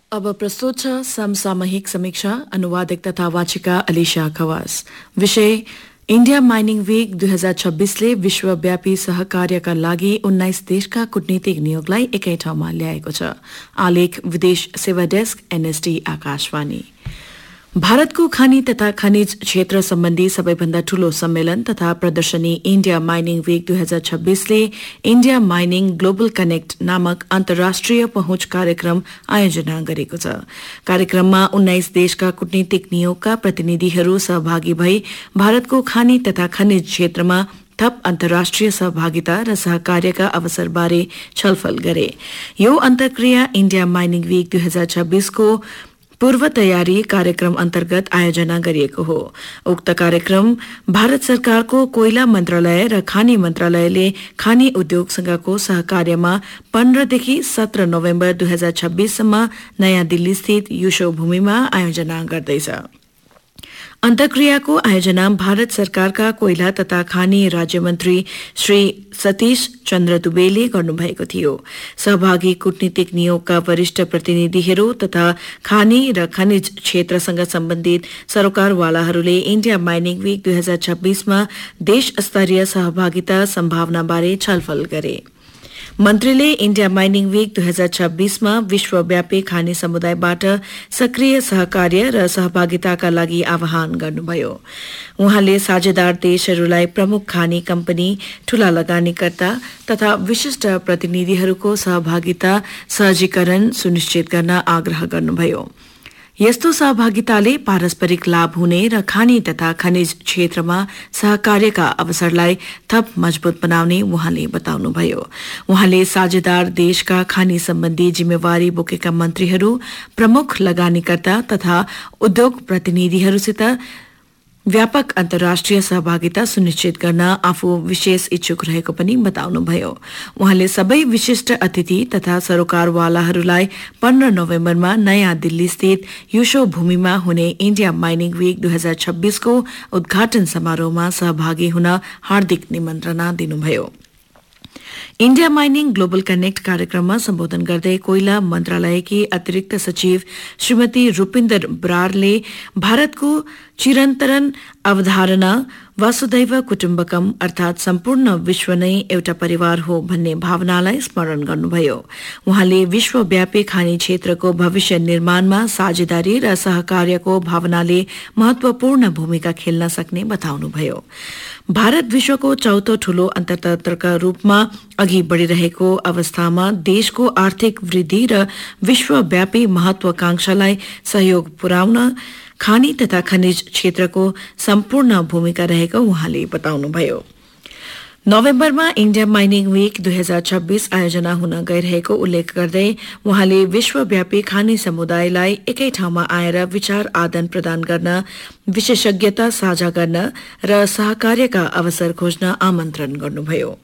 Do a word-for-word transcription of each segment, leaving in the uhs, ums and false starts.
अब प्रस्तुत छ समसामयिक समीक्षा अनुवादक तथा वाचिका अलिशा खवास। विषय इन्डिया माइनिङ वीक दुई हजार छब्बीसले विश्वव्यापी सहकार्यका लागि उन्नाइस देशका कूटनीतिक नियोगलाई एकै ठाउँमा ल्याएको छ। आलेख विदेश सेवा डेस्क एनएसडी आकाशवाणी। भारतको खानी तथा खनिज क्षेत्र सम्बन्धी सबैभन्दा ठूलो सम्मेलन तथा प्रदर्शनी इन्डिया माइनिङ वीक दुई हजार छब्बीसले इन्डिया माइनिङ ग्लोबल कनेक्ट नामक अन्तर्राष्ट्रिय पहुँच कार्यक्रम आयोजना गरेको छ। कार्यक्रममा उन्नाइस देशका कूटनीतिक नियोगका प्रतिनिधिहरू सहभागी भई भारतको खानी तथा खनिज क्षेत्रमा थप अन्तर्राष्ट्रिय सहभागिता र सहकार्यका अवसरबारे छलफल गरे। यो अन्तर्क्रिया इन्डिया माइनिङ वीक दुई हजार छब्बीसको पूर्व तयारी कार्यक्रम अन्तर्गत आयोजना गरिएको हो। उक्त कार्यक्रम भारत सरकारको कोइला मन्त्रालय र खानी मन्त्रालयले खानी उद्योगसँगको सहकार्यमा पन्ध्रदेखि सत्र नोभेम्बर दुई हजार छब्बीससम्म नयाँ दिल्ली स्थित युशो भूमिमा आयोजना गर्दैछ। अन्तर्क्रियाको आयोजना भारत सरकारका कोइला तथा खानी राज्यमन्त्री श्री सतीश चन्द्र दुबेले गर्नुभएको थियो। सहभागी कूटनीतिक नियोगका वरिष्ठ प्रतिनिधिहरू तथा खानी र खनिज क्षेत्रसँग सम्बन्धित सरोकारवालाहरूले इन्डिया माइनिङ वीक दुई हजार छब्बीसमा देश स्तरीय सहभागिता सम्भावनाबारे छलफल गरे। मन्त्रीले इन्डिया माइनिङ वीक दुई हजार छब्बीसमा विश्वव्यापी खानी समुदायबाट सक्रिय सहकार्य र सहभागिताका लागि आह्वान गर्नुभयो। उहाँले साझेदार देशहरूलाई प्रमुख खानी कम्पनी, ठूला लगानीकर्ता तथा विशिष्ट प्रतिनिधिहरूको सहभागिता सहजीकरण सुनिश्चित गर्न आग्रह गर्नुभयो। यस्तो सहभागिताले पारस्परिक लाभ हुने र खानी तथा खनिज क्षेत्रमा सहकार्यका अवसरलाई थप मजबूत बनाउने उहाँले बताउनुभयो। उहाँले साझेदार देशका खानी सम्बन्धी जिम्मेवारी बोकेका मन्त्रीहरू, प्रमुख लगानीकर्ता तथा उद्योग प्रतिनिधिहरूसित व्यापक अन्तर्राष्ट्रिय सहभागिता सुनिश्चित गर्न आफू विशेष इच्छुक रहेको पनि बताउनुभयो। उहाँले सबै विशिष्ट अतिथि तथा सरोकारवालाहरूलाई पन्ध्र नोभेम्बरमा नयाँ दिल्ली स्थित युशो भूमिमा हुने इन्डिया माइनिङ वीक दुई हजार छब्बीसको उद्घाटन समारोहमा सहभागी हुन हार्दिक निमन्त्रणा दिनुभयो। इन्डिया माइनिङ ग्लोबल कनेक्ट कार्यक्रममा सम्बोधन गर्दै कोइला मन्त्रालयकी अतिरिक्त सचिव श्रीमती रूपिन्दर बरारले भारतको चिरन्तन अवधारणा वसुधैव कुटुम्बकम अर्थात सम्पूर्ण विश्व नै एउटा परिवार हो भन्ने भावनालाई स्मरण गर्नुभयो। उहाँले विश्वव्यापी खानी क्षेत्रको भविष्य निर्माणमा साझेदारी र सहकार्यको भावनाले महत्वपूर्ण भूमिका खेल्न सक्ने बताउनुभयो। भारत विश्वको चौथो ठूलो अर्थतन्त्रका रूपमा अघि बढ़िरहेको अवस्थामा देशको आर्थिक वृद्धि र विश्वव्यापी महत्वाकांक्षालाई सहयोग पुर्याउन खानी तथा खनिज क्षेत्रको सम्पूर्ण भूमिका रहेको उहाँले बताउनुभयो। नोभेम्बरमा इन्डिया माइनिङ वीक दुई हजार छब्बीस आयोजना हुन गइरहेको उल्लेख गर्दै उहाँले विश्वव्यापी खानी समुदायलाई एकै ठाउँमा आएर विचार आदान प्रदान गर्न, विशेषज्ञता साझा गर्न र सहकार्यका अवसर खोज्न आमन्त्रण गर्नुभयो।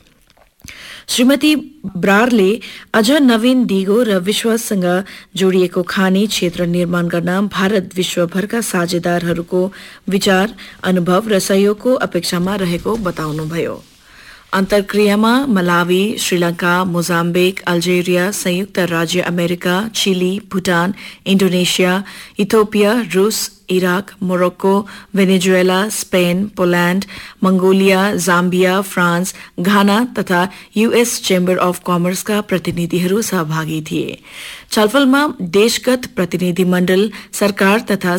श्रीमती ब्रारले अझ नवीन दिगो र विश्वाससँग जोडिएको खानी क्षेत्र निर्माण गर्न भारत विश्वभरका साझेदारहरूको विचार, अनुभव र सहयोगको अपेक्षामा रहेको बताउनुभयो। अन्तर्क्रियामा मलावी, श्रीलंका, मोजाम्बिक, अल्जेरिया, संयुक्त राज्य America, chilli, Bhutan, Indonesia, Ethiopia, रूस, Iraq, Morocco, Venezuela, Spain, Poland, Mongolia, Zambia, France, Ghana तथा यूएस चेम्बर अफ कमर्सका प्रतिनिधिहरू सहभागी थिए। छलफलमा देशगत प्रतिनिधिमण्डल, सरकार तथा